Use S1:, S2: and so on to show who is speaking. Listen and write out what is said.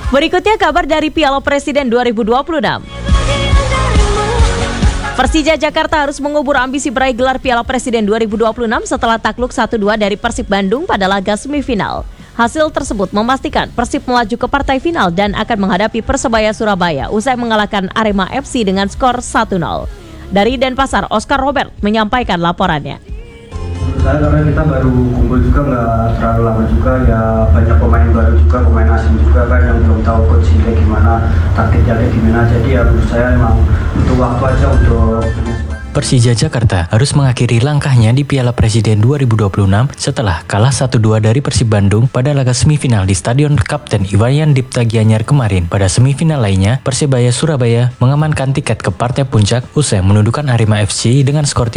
S1: Berikutnya kabar dari Piala Presiden 2026. Persija Jakarta harus mengubur ambisi meraih gelar Piala Presiden 2026 setelah takluk 1-2 dari Persib Bandung pada laga semifinal. Hasil tersebut memastikan Persib melaju ke partai final dan akan menghadapi Persebaya Surabaya usai mengalahkan Arema FC dengan skor 1-0. Dari Denpasar, Oscar Robert menyampaikan laporannya.
S2: Saya karena kita baru kumpul juga nggak terlalu lama juga, ya banyak pemain baru juga, pemain asing juga kan yang belum tahu coach kayak gimana, taktiknya kayak gimana. Jadi ya menurut saya emang butuh waktu aja untuk
S3: Persija Jakarta harus mengakhiri langkahnya di Piala Presiden 2026 setelah kalah 1-2 dari Persib Bandung pada laga semifinal di Stadion Kapten Iwayan Dipta Gianyar kemarin. Pada semifinal lainnya, Persebaya Surabaya mengamankan tiket ke partai puncak usai menundukkan Arema FC dengan skor